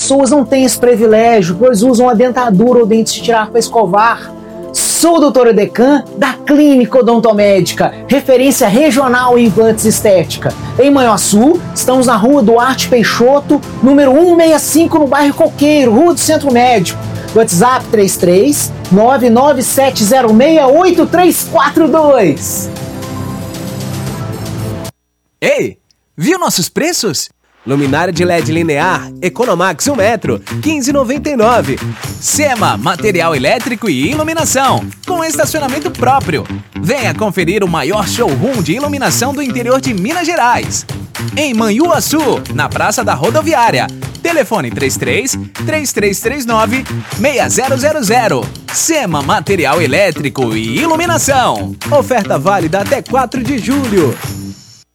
pessoas não têm esse privilégio, pois usam a dentadura ou dentes de tirar para escovar. Sou o Dr. Edecan, da Clínica Odontomédica, referência regional em implantes estética. Em Manhuaçu, estamos na Rua Duarte Peixoto, número 165, no bairro Coqueiro, Rua do Centro Médico. WhatsApp 33 997068342. Ei, viu nossos preços? Luminária de LED linear, Economax 1 metro, R$ 15,99. SEMA, material elétrico e iluminação, com estacionamento próprio. Venha conferir o maior showroom de iluminação do interior de Minas Gerais. Em Manhuaçu, na Praça da Rodoviária. Telefone 33-3339-6000. SEMA, material elétrico e iluminação. Oferta válida até 4 de julho.